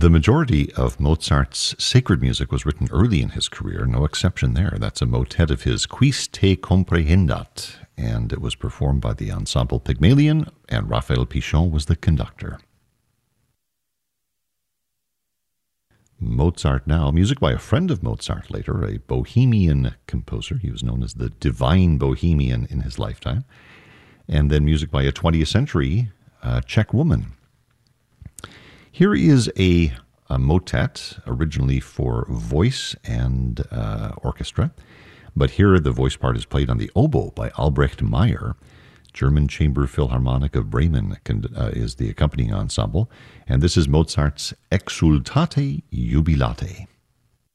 The majority of Mozart's sacred music was written early in his career, no exception there. That's a motet of his Quis te comprehendat, and it was performed by the Ensemble Pygmalion, and Raphael Pichon was the conductor. Mozart now, music by a friend of Mozart later, a Bohemian composer. He was known as the Divine Bohemian in his lifetime. And then music by a 20th century Czech woman. Here is a motet, originally for voice and orchestra, but here the voice part is played on the oboe by Albrecht Meyer. German Chamber Philharmonic of Bremen is the accompanying ensemble, and this is Mozart's Exsultate Jubilate.